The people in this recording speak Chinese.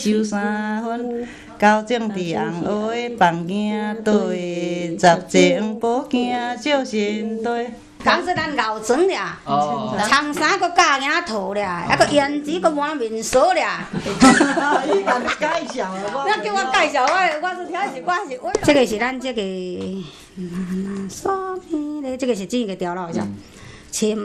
收三分，高正伫红蚵仔放囝对，十节黄宝囝照新地。 讲说咱熬庄俩，长衫搁加领套俩，还搁胭脂搁满面霜俩。 你甲介绍的， 那叫我介绍，我是听是我是我。这个是咱这个，这个是整个调了一下，